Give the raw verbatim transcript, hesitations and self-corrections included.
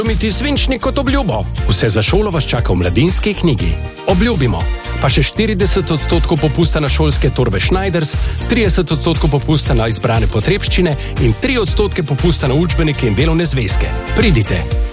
Miti svinčnik kot obljubo. Vse za šolo vas čaka v Mladinski knjigi. Obljubimo. Pa še štirideset odstotkov popusta na šolske torbe Schneiders, trideset odstotkov popusta na izbrane potrebščine in tri odstotke popusta na učbenike in delovne zvezke. Pridite.